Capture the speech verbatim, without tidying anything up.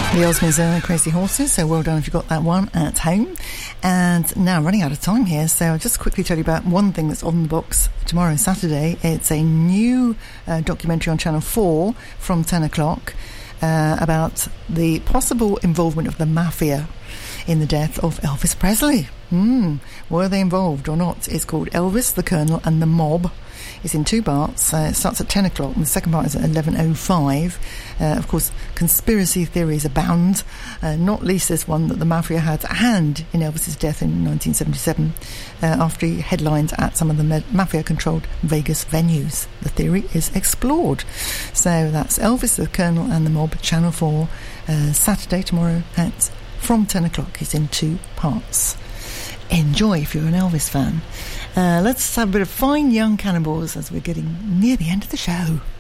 The Osmonds are Crazy Horses, so well done if you got that one at home. And now running out of time here, so I'll just quickly tell you about one thing that's on the box tomorrow, Saturday. It's a new uh, documentary on Channel four from ten o'clock uh, about the possible involvement of the mafia in the death of Elvis Presley. Mm, were they involved or not? It's called Elvis, the Colonel and the Mob. It's in two parts. Uh, it starts at ten o'clock and the second part is at eleven oh five. Uh, of course, conspiracy theories abound, uh, not least this one that the mafia had a hand in Elvis's death in nineteen seventy-seven uh, after he headlined at some of the ma- mafia-controlled Vegas venues. The theory is explored. So that's Elvis, the Colonel and the Mob, Channel four, uh, Saturday tomorrow at from ten o'clock. It's in two parts. Enjoy if you're an Elvis fan. Uh, let's have a bit of Fine Young Cannibals as we're getting near the end of the show.